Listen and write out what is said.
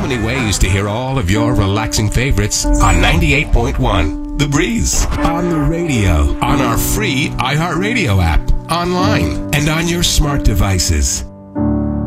many ways to hear all of your relaxing favorites on 98.1 The Breeze. On the radio, on our free iHeartRadio app, online, and on your smart devices.